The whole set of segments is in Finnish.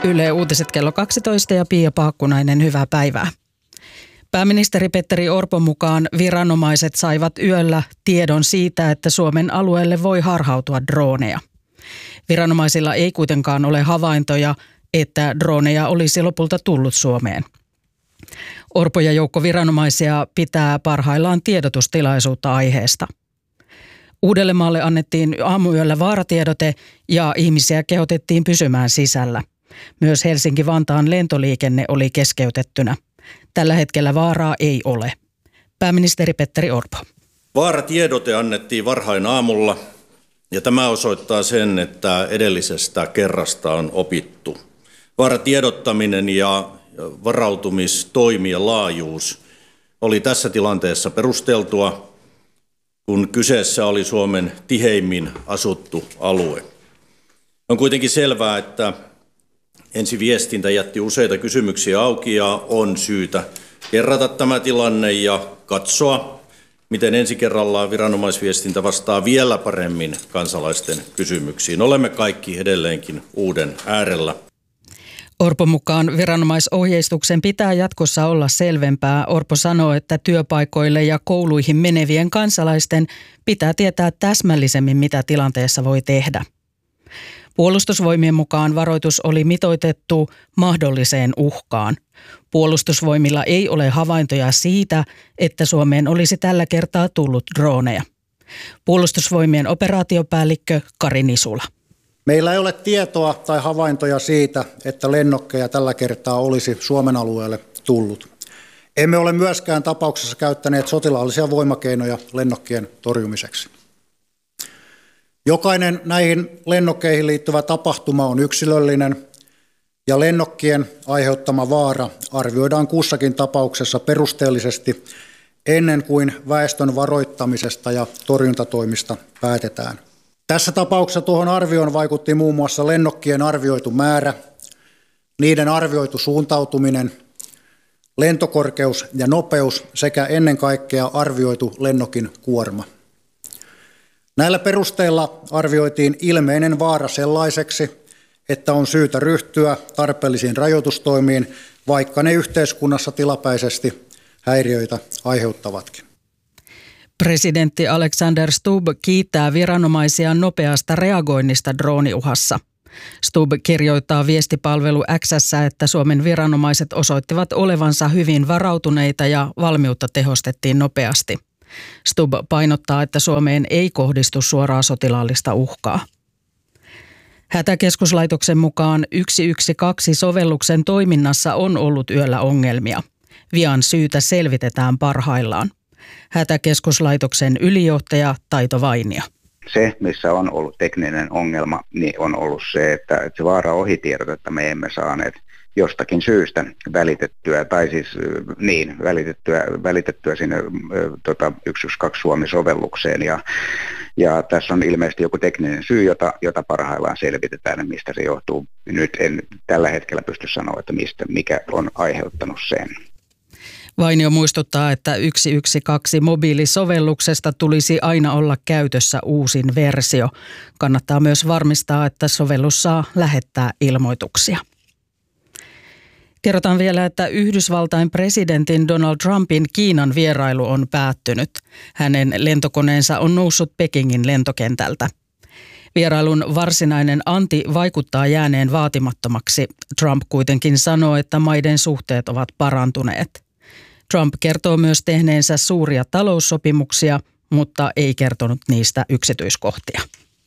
Yle Uutiset kello 12 ja Pia Paakkunainen, hyvää päivää. Pääministeri Petteri Orpon mukaan viranomaiset saivat yöllä tiedon siitä, että Suomen alueelle voi harhautua droneja. Viranomaisilla ei kuitenkaan ole havaintoja, että droneja olisi lopulta tullut Suomeen. Orpo ja joukko viranomaisia pitää parhaillaan tiedotustilaisuutta aiheesta. Uudellemaalle annettiin aamuyöllä vaaratiedote ja ihmisiä kehotettiin pysymään sisällä. Myös Helsinki-Vantaan lentoliikenne oli keskeytettynä. Tällä hetkellä vaaraa ei ole. Pääministeri Petteri Orpo. Vaaratiedote annettiin varhain aamulla ja tämä osoittaa sen, että edellisestä kerrasta on opittu. Vaaratiedottaminen ja varautumistoimien laajuus oli tässä tilanteessa perusteltua, kun kyseessä oli Suomen tiheimmin asuttu alue. On kuitenkin selvää, että ensiviestintä jätti useita kysymyksiä auki ja on syytä kerrata tämä tilanne ja katsoa, miten ensi kerralla viranomaisviestintä vastaa vielä paremmin kansalaisten kysymyksiin. Olemme kaikki edelleenkin uuden äärellä. Orpon mukaan viranomaisohjeistuksen pitää jatkossa olla selvempää. Orpo sanoo, että työpaikoille ja kouluihin menevien kansalaisten pitää tietää täsmällisemmin, mitä tilanteessa voi tehdä. Puolustusvoimien mukaan varoitus oli mitoitettu mahdolliseen uhkaan. Puolustusvoimilla ei ole havaintoja siitä, että Suomeen olisi tällä kertaa tullut droneja. Puolustusvoimien operaatiopäällikkö Kari Nisula. Meillä ei ole tietoa tai havaintoja siitä, että lennokkeja tällä kertaa olisi Suomen alueelle tullut. Emme ole myöskään tapauksessa käyttäneet sotilaallisia voimakeinoja lennokkien torjumiseksi. Jokainen näihin lennokkeihin liittyvä tapahtuma on yksilöllinen ja lennokkien aiheuttama vaara arvioidaan kussakin tapauksessa perusteellisesti ennen kuin väestön varoittamisesta ja torjuntatoimista päätetään. Tässä tapauksessa tuohon arvioon vaikutti muun muassa lennokkien arvioitu määrä, niiden arvioitu suuntautuminen, lentokorkeus ja nopeus sekä ennen kaikkea arvioitu lennokin kuorma. Näillä perusteilla arvioitiin ilmeinen vaara sellaiseksi, että on syytä ryhtyä tarpeellisiin rajoitustoimiin, vaikka ne yhteiskunnassa tilapäisesti häiriöitä aiheuttavatkin. Presidentti Alexander Stubb kiittää viranomaisia nopeasta reagoinnista drooniuhassa. Stubb kirjoittaa viestipalvelu X:ssä, että Suomen viranomaiset osoittivat olevansa hyvin varautuneita ja valmiutta tehostettiin nopeasti. Stubb painottaa, että Suomeen ei kohdistu suoraa sotilaallista uhkaa. Hätäkeskuslaitoksen mukaan 112-sovelluksen toiminnassa on ollut yöllä ongelmia. Vian syytä selvitetään parhaillaan. Hätäkeskuslaitoksen ylijohtaja Taito Vainio. Se, missä on ollut tekninen ongelma, niin on ollut se, että se vaaraohitiedotetta me emme saaneet jostakin syystä välitettyä, tai siis välitettyä sinne 112 Suomi-sovellukseen. Ja tässä on ilmeisesti joku tekninen syy, jota parhaillaan selvitetään, mistä se johtuu. Nyt en tällä hetkellä pysty sanoa, että mikä on aiheuttanut sen. Vainio muistuttaa, että 112-mobiilisovelluksesta tulisi aina olla käytössä uusin versio. Kannattaa myös varmistaa, että sovellus saa lähettää ilmoituksia. Kerrotaan vielä, että Yhdysvaltain presidentin Donald Trumpin Kiinan vierailu on päättynyt. Hänen lentokoneensa on noussut Pekingin lentokentältä. Vierailun varsinainen anti vaikuttaa jääneen vaatimattomaksi. Trump kuitenkin sanoo, että maiden suhteet ovat parantuneet. Trump kertoo myös tehneensä suuria taloussopimuksia, mutta ei kertonut niistä yksityiskohtia.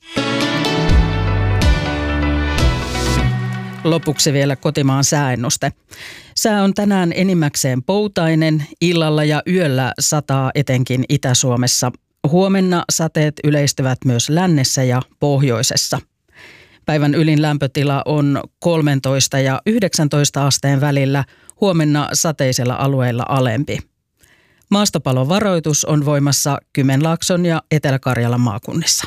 Lopuksi vielä kotimaan sääennuste. Sää on tänään enimmäkseen poutainen, illalla ja yöllä sataa etenkin Itä-Suomessa. Huomenna sateet yleistyvät myös lännessä ja pohjoisessa. Päivän ylin lämpötila on 13 ja 19 asteen välillä, huomenna sateisella alueella alempi. Maastopalovaroitus on voimassa Kymenlaakson ja Etelä-Karjalan maakunnissa.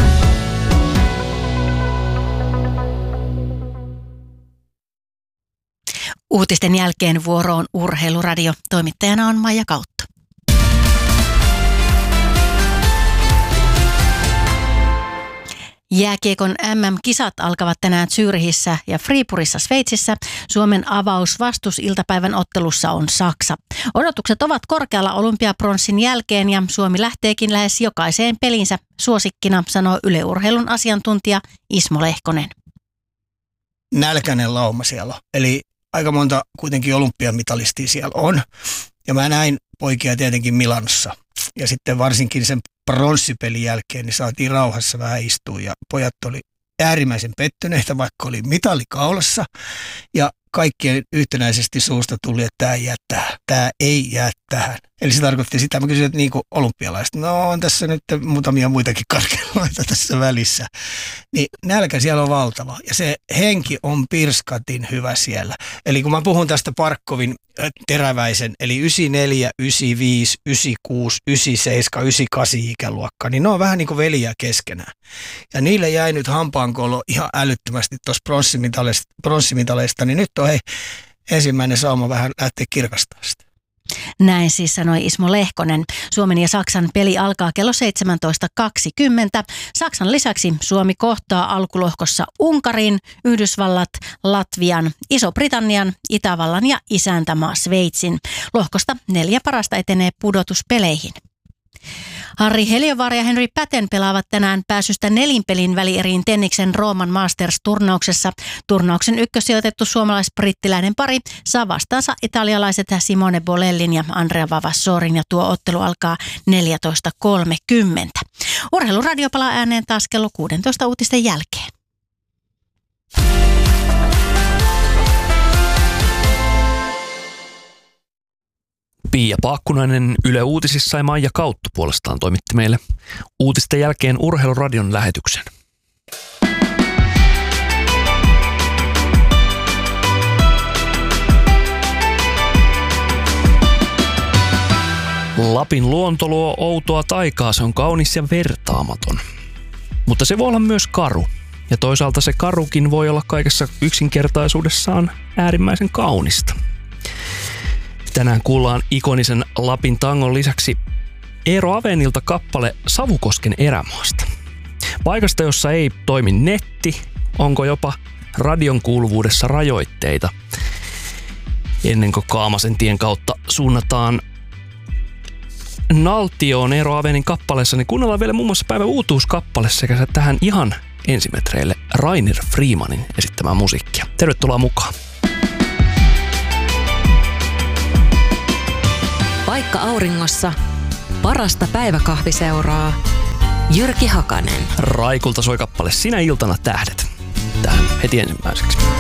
Uutisten jälkeen vuoroon Urheiluradio. Toimittajana on Maija Kautto. Jääkiekon MM-kisat alkavat tänään Zürichissä ja Friburissa Sveitsissä. Suomen avausvastusiltapäivän ottelussa on Saksa. Odotukset ovat korkealla olympiapronssin jälkeen ja Suomi lähteekin lähes jokaiseen pelinsä suosikkina, sanoo Yle Urheilun asiantuntija Ismo Lehkonen. Nälkäinen lauma siellä on. Eli aika monta kuitenkin olympiamitalistia siellä on. Ja mä näin poikia tietenkin Milanossa. Ja sitten varsinkin sen pronssipelin jälkeen niin saatiin rauhassa vähän istua. Ja pojat oli äärimmäisen pettyneitä, vaikka oli mitali kaulassa. Ja kaikkien yhtenäisesti suusta tuli, että tämä ei jää tähän. Eli se tarkoitti sitä, mä kysyin, että niin kuin olympialaiset, no on tässä nyt muutamia muitakin karkeloita tässä välissä. Niin nälkä siellä on valtava ja se henki on pirskatin hyvä siellä. Eli kun mä puhun tästä Parkkovin teräväisen, eli 94, 95, 96, 97, 98 ikäluokka, niin ne on vähän niin kuin veliä keskenään. Ja niille jäi nyt hampaankolo ihan älyttömästi tuossa pronssimitaleista, niin nyt on ensimmäinen sauma vähän lähteä kirkastamaan sitä. Näin siis sanoi Ismo Lehkonen. Suomen ja Saksan peli alkaa kello 17.20. Saksan lisäksi Suomi kohtaa alkulohkossa Unkarin, Yhdysvallat, Latvian, Iso-Britannian, Itävallan ja isäntämaa Sveitsin. Lohkosta 4 parasta etenee pudotuspeleihin. Harri Heliövaara ja Henry Patten pelaavat tänään pääsystä 4 pelin välieriin Tenniksen Rooman Masters-turnauksessa. Turnauksen ykkössijoitettu suomalais-brittiläinen pari saa vastaansa italialaiset Simone Bolellin ja Andrea Vavassorin ja tuo ottelu alkaa 14.30. Urheiluradio palaa ääneen taas kello 16 uutisten jälkeen. Pia Paakkunainen Yle Uutisissa ja Maija Kauttu puolestaan toimitti meille uutisten jälkeen Urheiluradion lähetyksen. Lapin luonto luo outoa taikaa, se on kaunis ja vertaamaton. Mutta se voi olla myös karu. Ja toisaalta se karukin voi olla kaikessa yksinkertaisuudessaan äärimmäisen kaunista. Tänään kuullaan ikonisen Lapin tangon lisäksi Eero Avenilta kappale Savukosken erämaasta. Paikasta, jossa ei toimi netti, onko jopa radion kuuluvuudessa rajoitteita. Ennen kuin Kaamasen tien kautta suunnataan Naltioon Eero Avenin kappaleessa, niin kuunnellaan vielä muun muassa päivän uutuuskappale sekä tähän ihan ensimetreille Rainer Freemanin esittämää musiikkia. Tervetuloa mukaan. Paikka auringossa, parasta päiväkahviseuraa, Jyrki Hakanen. Raikulta soi kappale Sinä iltana tähdet. Tähän heti ensimmäiseksi.